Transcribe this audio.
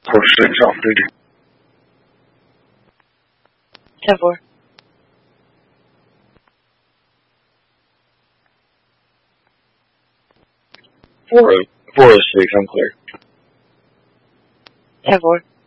4-6 off duty. 10-4. Four oh 6, I'm clear. 10-4.